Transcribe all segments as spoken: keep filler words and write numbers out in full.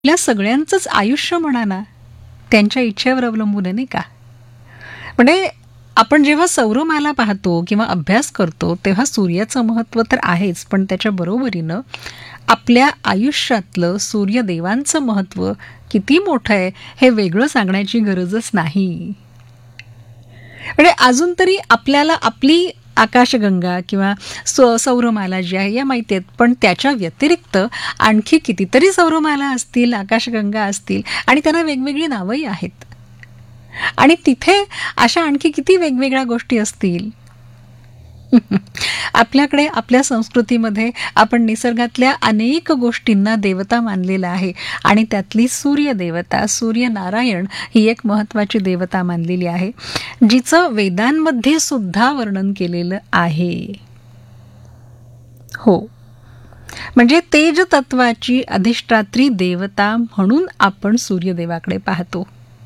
आपल्या सगळ्यांचंच आयुष्य म्हणा ना, त्यांच्या इच्छेवर अवलंबून आहे, नाही का? म्हणजे आपण जेव्हा सौरमाला पाहतो किंवा अभ्यास करतो, तेव्हा सूर्याचं महत्त्व तर आहेच, पण त्याच्या बरोबरीनं आपल्या आयुष्यातलं सूर्यदेवांचं महत्त्व किती मोठं आहे, हे वेगळं सांगण्याची गरजच नाही. म्हणजे अजून तरी आपल्याला आपली आकाशगंगा किंवा सौ सौरमाला जी आहे या माहिती आहेत, पण त्याच्या व्यतिरिक्त आणखी कितीतरी सौरमाला असतील, आकाशगंगा असतील आणि त्यांना वेगवेगळी नावंही आहेत. आणि तिथे अशा आणखी किती वेगवेगळ्या गोष्टी असतील. आपल्याकडे आपल्या संस्कृतीमध्ये आपण निसर्गातल्या अनेक गोष्टींना देवता मानलेलं आहे आणि त्यातली सूर्यदेवता, सूर्यनारायण ही एक महत्त्वाची देवता मानलेली आहे, जिचं वेदांमध्ये सुद्धा वर्णन केलेलं आहे. हो, म्हणजे तेज तत्वाची अधिष्ठात्री देवता म्हणून आपण सूर्यदेवाकडे पाहतो.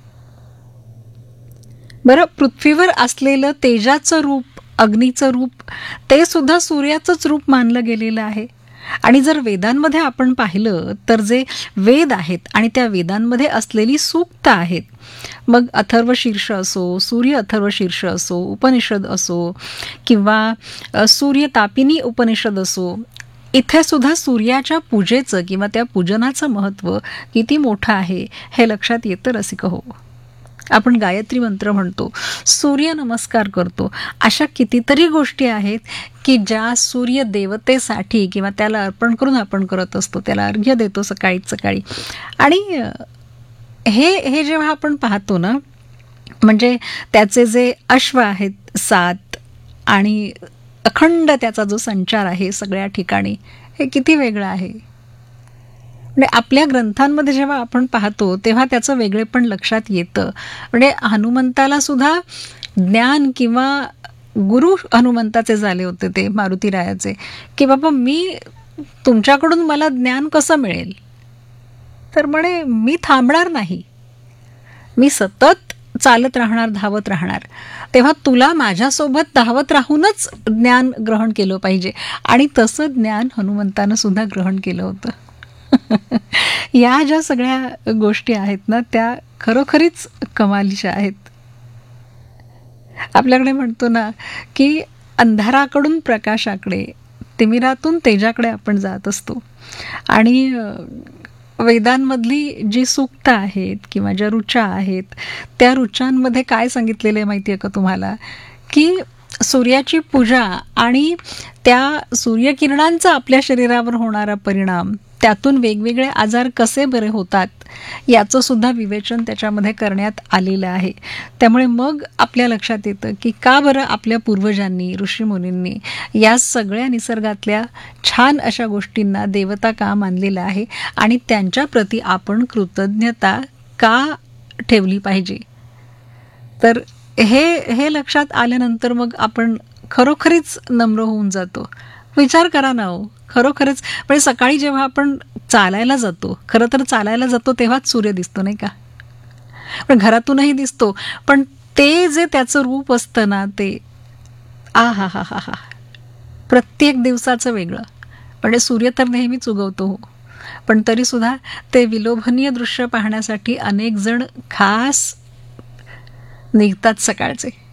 बरं, पृथ्वीवर असलेलं तेजाचं रूप, अग्नीचं रूप, ते सुद्धा सूर्याचंच रूप मानलं गेलेलं आहे. आणि जर वेदांमध्ये आपण पाहिलं तर जे वेद आहेत आणि त्या वेदांमध्ये असलेली सूक्त आहेत, मग अथर्वशीर्ष असो, सूर्य अथर्वशीर्ष असो, उपनिषद असो किंवा सूर्यतापिनी उपनिषद असो, इथे सुद्धा सूर्याच्या पूजेचं किंवा त्या पूजनाचं महत्त्व किती मोठं आहे हे लक्षात येतं रसिक हो. आपण गायत्री मंत्र म्हणतो, सूर्य नमस्कार करतो, अशा कितीतरी गोष्टी आहेत की ज्या सूर्य देवतेसाठी किंवा त्याला अर्पण करून आपण करत असतो, त्याला अर्घ्य देतो सकाळीच सकाळी. आणि हे हे जेव्हा आपण पाहतो ना, म्हणजे त्याचे जे अश्व आहेत सात आणि अखंड त्याचा जो संचार आहे सगळ्या ठिकाणी, हे किती वेगळं आहे. म्हणजे आपल्या ग्रंथांमध्ये जेव्हा आपण पाहतो तेव्हा त्याचं वेगळेपण लक्षात येतं. म्हणजे हनुमंताला सुद्धा ज्ञान किंवा गुरु हनुमंताचे झाले होते ते मारुतीरायाचे, की बाबा मी तुमच्याकडून मला ज्ञान कसं मिळेल, तर म्हणे मी थांबणार नाही, मी सतत चालत राहणार, धावत राहणार, तेव्हा तुला माझ्यासोबत धावत राहूनच ज्ञान ग्रहण केलं पाहिजे. आणि तसं ज्ञान हनुमंतानं सुद्धा ग्रहण केलं होतं. या ज्या सगळ्या गोष्टी आहेत ना, त्या खरोखरीच कमालीच्या आहेत. आपल्याकडे म्हणतो ना की अंधाराकडून प्रकाशाकडे, तिमिरातून तेजाकडे आपण जात असतो. आणि वेदांमधली जी सूक्त आहेत किंवा ज्या ऋचा आहेत, त्या ऋचांमध्ये काय सांगितलेलं आहे माहिती आहे का तुम्हाला, की सूर्याची पूजा आणि त्या सूर्यकिरणांचा आपल्या शरीरावर होणारा परिणाम, त्यातून वेगवेगळे आजार कसे बरे होतात, याचं सुद्धा विवेचन त्याच्यामध्ये करण्यात आलेलं आहे. त्यामुळे मग आपल्या लक्षात येतं की का बरं आपल्या पूर्वजांनी, ऋषीमुनींनी या सगळ्या निसर्गातल्या छान अशा गोष्टींना देवता का मानलेलं आहे आणि त्यांच्याप्रती आपण कृतज्ञता का ठेवली पाहिजे. तर हे हे लक्षात आल्यानंतर मग आपण खरोखरीच नम्र होऊन जातो. विचार करा ना हो, खरोखरच. म्हणजे सकाळी जेव्हा आपण चालायला जातो, खरं तर चालायला जातो तेव्हाच सूर्य दिसतो, नाही का? पण घरातूनही दिसतो, पण ते जे त्याचं रूप असतं ना, ते आ हा हा हा हा प्रत्येक दिवसाचं वेगळं. म्हणजे सूर्य तर नेहमीच उगवतो हो, पण तरीसुद्धा ते विलोभनीय दृश्य पाहण्यासाठी अनेक जण खास निघतात सकाळचे.